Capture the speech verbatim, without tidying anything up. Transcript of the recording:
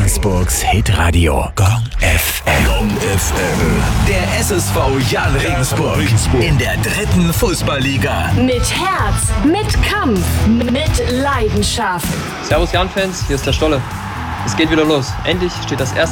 Regensburgs Hitradio Gong F M. Gong F M. Der S S V Jan Regensburg in der dritten Fußballliga. Mit Herz, mit Kampf, mit Leidenschaft. Servus Jan-Fans, hier ist der Stolle. Es geht wieder los. Endlich steht das erste